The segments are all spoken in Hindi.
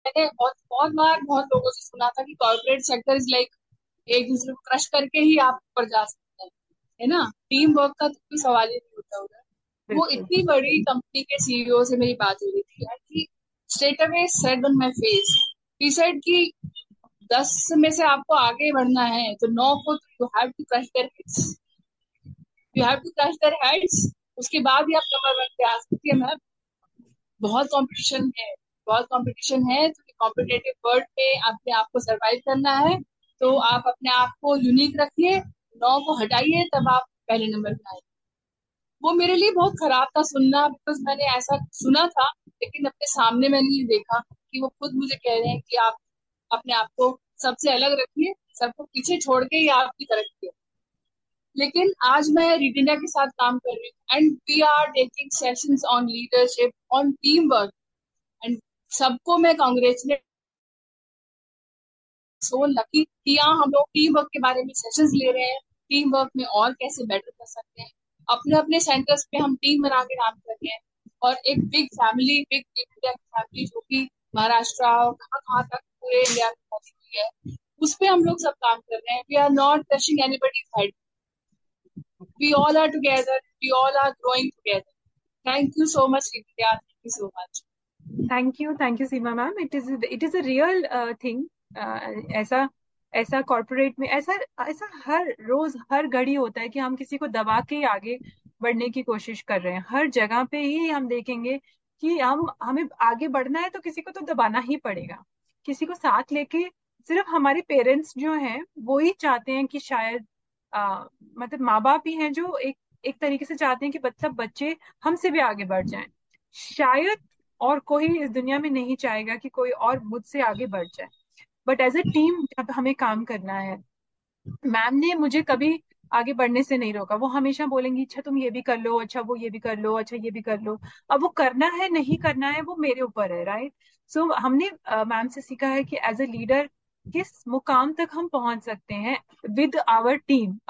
मैंने बहुत बहुत बार बहुत लोगों से सुना था कि कॉर्पोरेट सेक्टर इज लाइक एक दूसरे को क्रश करके ही आप ऊपर जा सकते हैं, है ना। टीम वर्क का तो कोई सवाल ही नहीं होता उधर। वो बिल्कुल। इतनी बड़ी कंपनी के सीईओ से मेरी बात हो रही थी यार कि straight away said on my face, he said कि 10 में से आपको आगे बढ़ना है तो 9 को you have to crush their heads, you have to crush their heads, उसके बाद ही आप नंबर 1 पे आ सकती है मैम। बहुत कंपटीशन है, बहुत कंपटीशन है, तो कॉम्पिटेटिव वर्ल्ड में अपने आप को सरवाइव करना है तो आप अपने आप को यूनिक रखिए, 9 को हटाइए तब आप पहले नंबर पे आए। वो मेरे लिए बहुत खराब था सुनना, बिकॉज मैंने ऐसा सुना था लेकिन अपने सामने मैंने ये देखा कि वो खुद मुझे कह रहे हैं कि आप अपने आप को सबसे अलग रखिए, सबको पीछे छोड़ के ही आपकी तरक्की है। लेकिन आज मैं रीड इंडिया के साथ काम कर रही हूँ and we are taking sessions on leadership, on team work, and सबको मैं कांग्रेचुलेट, सो लकी कि यहाँ हम लोग टीम वर्क के बारे में सेशंस ले रहे हैं, टीम वर्क में और कैसे बेटर कर सकते हैं, अपने अपने सेंटर्स पे हम टीम बना के काम कर रहे हैं। और एक बिग फैमिली, बिग इंडिया की फैमिली जो कि महाराष्ट्र और कहाँ कहाँ तक पूरे इंडिया में पहुंची हुई है, उस पे हम लोग सब काम कर रहे हैं। We are not touching anybody's head, we all are together, we all are growing together. Thank you so much India, thank you so much. Thank you Seema ma'am. It is a real thing. ऐसा ऐसा कॉर्पोरेट में ऐसा ऐसा हर रोज हर घड़ी होता है कि हम किसी को दबा के ही आगे बढ़ने की कोशिश कर रहे हैं। हर जगह पे ही हम देखेंगे कि हमें आगे बढ़ना है तो किसी को तो दबाना ही पड़ेगा, किसी को साथ लेके। सिर्फ हमारे पेरेंट्स जो हैं वो ही चाहते हैं कि शायद मतलब माँ बाप ही हैं जो एक एक तरीके से चाहते हैं कि सब बच्चे हमसे भी आगे बढ़ जाएं। शायद और कोई इस दुनिया में नहीं चाहेगा कि कोई और मुझसे आगे बढ़ जाए। बट एज ए टीम जब हमें काम करना है, मैम ने मुझे कभी आगे बढ़ने से नहीं रोका। वो हमेशा बोलेंगी अच्छा तुम ये भी कर लो, अच्छा वो ये भी कर लो, अच्छा ये भी कर लो। अब वो करना है नहीं करना है वो मेरे ऊपर है, राइट। सो हमने मैम से सीखा है कि एज ए लीडर किस मुकाम तक हम पहुंच सकते हैं विद आवर टीम।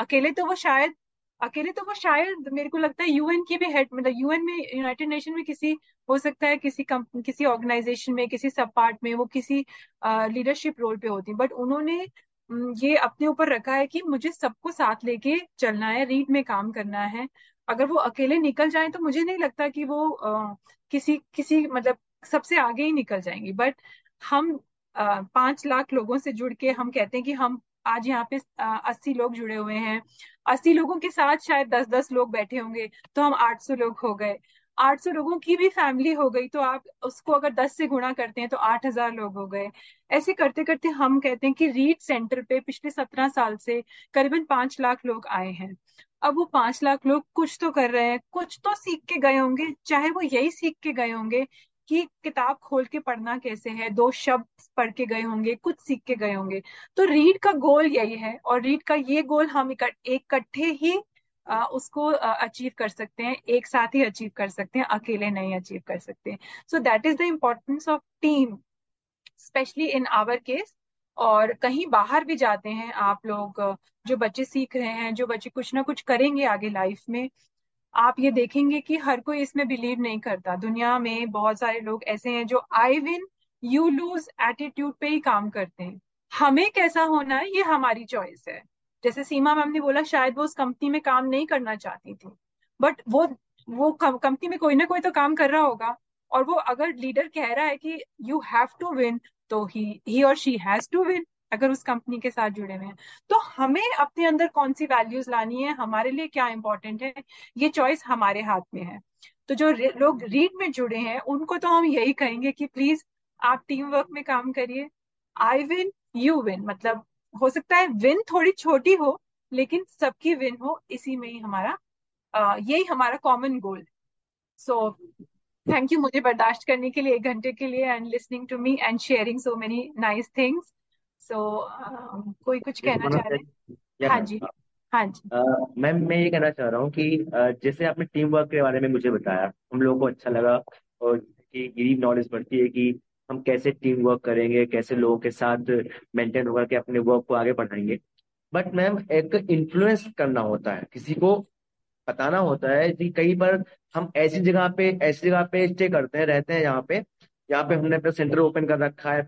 अकेले तो वो शायद मेरे को लगता है यूएन की भी हेड, मतलब यूएन में, यूनाइटेड नेशन में किसी, हो सकता है किसी किसी ऑर्गेनाइजेशन में, किसी सब पार्ट में वो किसी लीडरशिप रोल पे होती, बट उन्होंने ये अपने ऊपर रखा है कि मुझे सबको साथ लेके चलना है, रीड में काम करना है। अगर वो अकेले निकल जाए तो मुझे नहीं लगता कि वो किसी किसी मतलब सबसे आगे ही निकल जाएंगी। बट हम 5 लाख लोगों से जुड़ के हम कहते हैं कि हम आज यहाँ पे 80 लोग जुड़े हुए हैं, 80 लोगों के साथ शायद 10-10 लोग बैठे होंगे, तो हम 800 लोग हो गए। 800 लोगों की भी फैमिली हो गई, तो आप उसको अगर 10 से गुणा करते हैं तो 8,000 लोग हो गए। ऐसे करते करते हम कहते हैं कि रीड सेंटर पे पिछले 17 साल से करीबन 5 लाख लोग आए हैं। अब वो 5 लाख लोग कुछ तो कर रहे हैं, कुछ तो सीख के गए होंगे, चाहे वो यही सीख के गए होंगे कि किताब खोल के पढ़ना कैसे है, 2 शब्द पढ़ के गए होंगे, कुछ सीख के गए होंगे। तो रीड का गोल यही है, और रीड का ये गोल हम इकट्ठे ही उसको अचीव कर सकते हैं, एक साथ ही अचीव कर सकते हैं, अकेले नहीं अचीव कर सकते। So that is the importance of team, specially in our case. और कहीं बाहर भी जाते हैं आप लोग, जो बच्चे सीख रहे हैं, जो बच्चे कुछ ना कुछ करेंगे आगे लाइफ में, आप ये देखेंगे कि हर कोई इसमें बिलीव नहीं करता। दुनिया में बहुत सारे लोग ऐसे हैं जो I win you lose attitude पे ही काम करते हैं। हमें कैसा होना है ये हमारी चॉइस है। जैसे सीमा मैम ने बोला शायद वो उस कंपनी में काम नहीं करना चाहती थी, बट वो कंपनी में कोई ना कोई तो काम कर रहा होगा। और वो अगर लीडर कह रहा है कि यू हैव टू विन, तो ही और शी हैज टू विन, अगर उस कंपनी के साथ जुड़े हुए हैं। तो हमें अपने अंदर कौन सी वैल्यूज लानी है, हमारे लिए क्या इंपॉर्टेंट है, ये चॉइस हमारे हाथ में है। तो जो लोग रीड में जुड़े हैं उनको तो हम यही कहेंगे कि प्लीज आप टीम वर्क में काम करिए। आई विन यू विन, मतलब हो सकता है विन थोड़ी छोटी हो, लेकिन सबकी विन हो, इसी में ही हमारा यही हमारा कॉमन गोल है। सो थैंक यू मुझे बर्दाश्त करने के लिए 1 घंटे के लिए, and listening to me and sharing so many nice things. सो कोई कुछ Yes, कहना one of चाह that. रहे हैं? Yeah, हाँ ma'am. जी। हाँ जी। मैम मैं ये कहना चाह रहा हूँ कि जैसे आपने टीम वर्क के बारे में मुझे बताया, हम लोगों को अच्छा लगा, और कि यही नॉलेज बढ़ती है कि हम कैसे टीम वर्क करेंगे, कैसे लोगों के साथ मेंटेन होकर के अपने वर्क को आगे बढ़ाएंगे। बट मैम एक इन्फ्लुएंस करना होता है, किसी को बताना होता है कि कई बार हम ऐसी जगह पे स्टे करते हैं, रहते हैं यहाँ पे, हमने अपना सेंटर ओपन कर रखा है,